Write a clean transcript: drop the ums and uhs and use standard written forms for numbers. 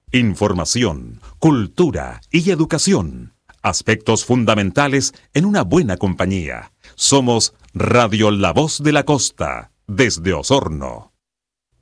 Información, cultura y educación. Aspectos fundamentales en una buena compañía. Somos Radio La Voz de la Costa, desde Osorno.